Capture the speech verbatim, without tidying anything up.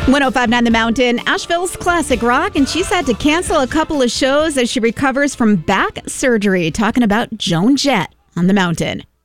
one oh five point nine The Mountain, Asheville's classic rock, and she's had to cancel a couple of shows as she recovers from back surgery. Talking about Joan Jett on The Mountain.